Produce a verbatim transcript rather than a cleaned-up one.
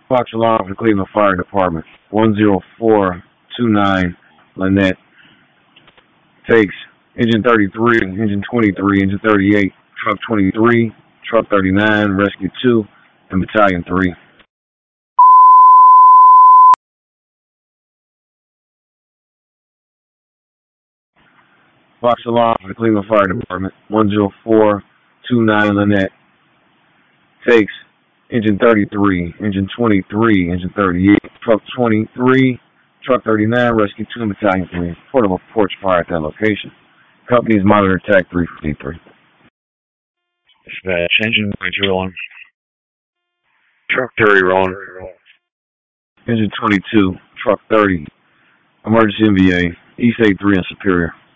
Fox Alarm for the Cleveland Fire Department. one zero four two nine Lynette. Takes engine thirty-three, engine twenty-three, engine thirty-eight, truck twenty-three, truck thirty-nine, rescue two, and battalion three. Fox Alarm for the Cleveland Fire Department. one zero four two nine Lynette. Takes engine thirty-three, engine twenty-three, engine thirty-eight, truck twenty-three, truck thirty-nine, rescue two, and battalion three. Portable porch fire at that location. Company's monitor tag three fifty-three. Dispatch, engine twenty-two rolling. Truck thirty rolling. Engine twenty-two, truck thirty. Emergency M V A, East eighty-three in Superior.